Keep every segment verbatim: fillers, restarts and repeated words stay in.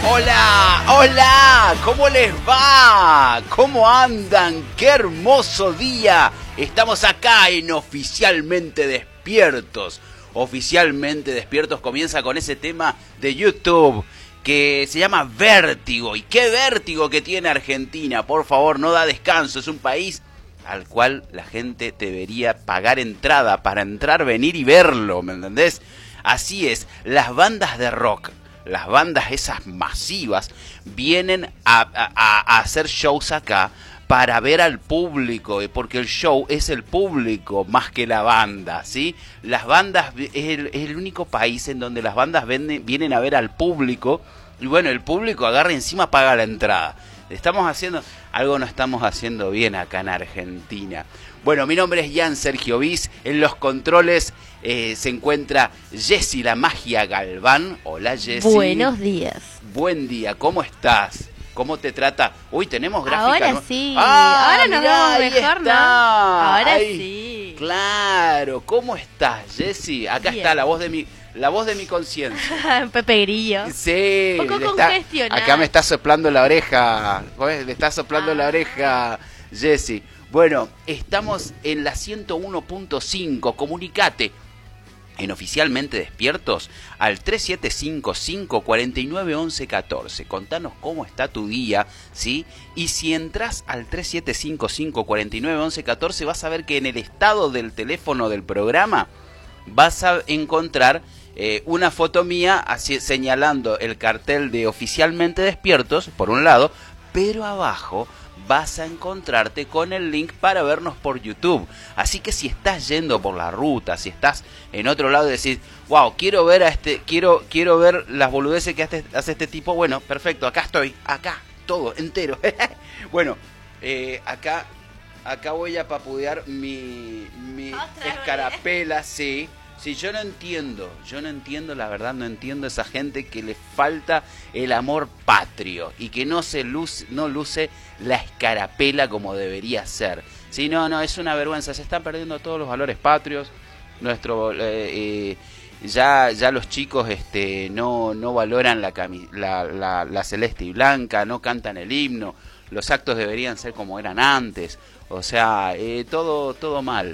Hola, hola, ¿cómo les va? ¿Cómo andan? ¡Qué hermoso día! Estamos acá en Oficialmente Despiertos. Oficialmente Despiertos comienza con ese tema de YouTube que se llama Vértigo. ¿Y qué vértigo que tiene Argentina? Por favor, no da descanso. Es un país al cual la gente debería pagar entrada para entrar, venir y verlo, ¿me entendés? Así es, las bandas de rock, las bandas esas masivas, vienen a, a, a hacer shows acá para ver al público, porque el show es el público más que la banda, ¿sí? Las bandas, es el, es el único país en donde las bandas venden, vienen a ver al público, y bueno, el público agarra y encima paga la entrada. Estamos haciendo, algo no estamos haciendo bien acá en Argentina. Bueno, mi nombre es Jan Sergio Bis, en los controles eh, se encuentra Jessy la Magia Galván. Hola Jessy. Buenos días. Buen día, ¿cómo estás? ¿Cómo te trata? Uy, tenemos gráfica. Ahora ¿no? sí, ah, ahora nos mirá, vemos mejor, está. ¿no? Ahora ahí. sí. Claro, ¿cómo estás, Jessy? Acá Bien. está la voz de mi, la voz de mi conciencia. Pepe Grillo. Sí, Un poco le está- congestionada. acá me está soplando la oreja, ¿ves? Le está soplando Ah. la oreja, Jessy. Bueno, estamos en la ciento uno punto cinco, comunicate en Oficialmente Despiertos al tres siete cinco, cinco cuatro nueve, once catorce. Contanos cómo está tu día, ¿sí? Y si entras al tres siete cinco, cinco cuatro nueve, once catorce, vas a ver que en el estado del teléfono del programa vas a encontrar eh, una foto mía así, señalando el cartel de Oficialmente Despiertos, por un lado, pero abajo vas a encontrarte con el link para vernos por YouTube. Así que si estás yendo por la ruta, si estás en otro lado y decís, wow, quiero ver a este, quiero, quiero ver las boludeces que hace, hace este tipo, bueno, perfecto, acá estoy, acá, todo, entero. Bueno, eh, acá, acá voy a papudear mi, mi escarapela, sí. Sí, yo no entiendo, yo no entiendo, la verdad no entiendo esa gente que le falta el amor patrio y que no se luce, no luce la escarapela como debería ser. Sí, no, no, es una vergüenza, se están perdiendo todos los valores patrios. Nuestro, eh, eh, ya, ya los chicos, este, no, no valoran la, cami- la, la, la celeste y blanca, no cantan el himno. Los actos deberían ser como eran antes, o sea, eh, todo, todo mal.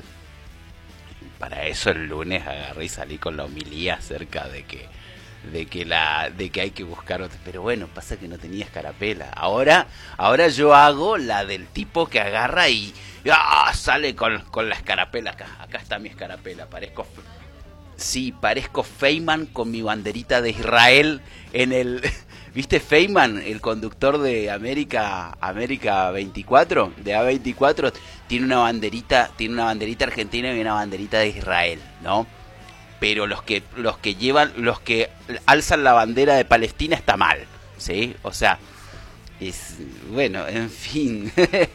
Para eso el lunes agarré y salí con la homilía acerca de que de que la de que hay que buscar otra, pero bueno, pasa que no tenía escarapela. Ahora ahora yo hago la del tipo que agarra y ¡ah! Sale con, con la escarapela acá. Acá está mi escarapela, parezco sí, parezco Feynman con mi banderita de Israel en el ¿viste Feynman, el conductor de América América veinticuatro, de A veinticuatro, tiene una banderita, tiene una banderita argentina y una banderita de Israel, ¿no? Pero los que los que llevan, los que alzan la bandera de Palestina está mal, ¿sí? O sea, es bueno, en fin.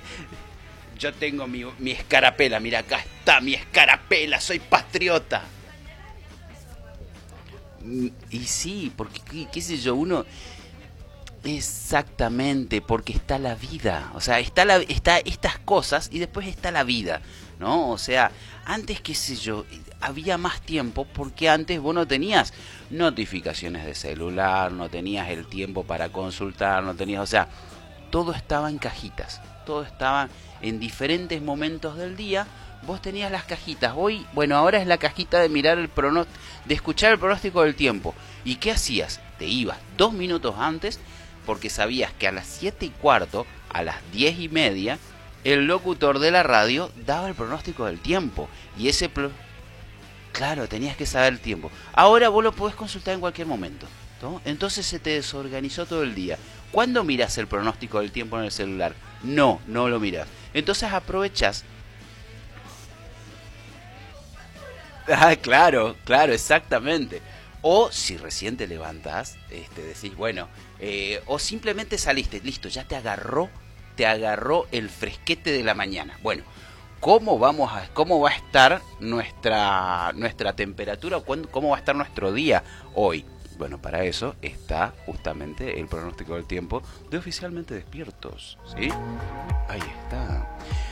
Yo tengo mi, mi escarapela, mira, acá está mi escarapela, soy patriota. Y sí, porque qué, qué sé yo, uno exactamente, porque está la vida, o sea, está la, está estas cosas y después está la vida, ¿no? O sea, antes, qué sé yo, había más tiempo porque antes vos no tenías notificaciones de celular, no tenías el tiempo para consultar, no tenías, o sea, todo estaba en cajitas, todo estaba en diferentes momentos del día. Vos tenías las cajitas. Hoy, bueno, ahora es la cajita de mirar el pronóstico, de escuchar el pronóstico del tiempo. ¿Y qué hacías? Te ibas dos minutos antes porque sabías que a las siete y cuarto, a las diez y media, el locutor de la radio daba el pronóstico del tiempo. Y ese... Pro... Claro, tenías que saber el tiempo. Ahora vos lo podés consultar en cualquier momento, ¿no? Entonces se te desorganizó todo el día. ¿Cuándo mirás el pronóstico del tiempo en el celular? No, no lo mirás. Entonces aprovechás. Ah, claro, claro, exactamente. O si recién te levantás, este, decís, bueno, eh, o simplemente saliste, listo, ya te agarró, te agarró el fresquete de la mañana. Bueno, ¿cómo vamos a, cómo va a estar nuestra, nuestra temperatura? ¿Cómo va a estar nuestro día hoy? Bueno, para eso está justamente el pronóstico del tiempo de Oficialmente Despiertos, ¿sí? Ahí está.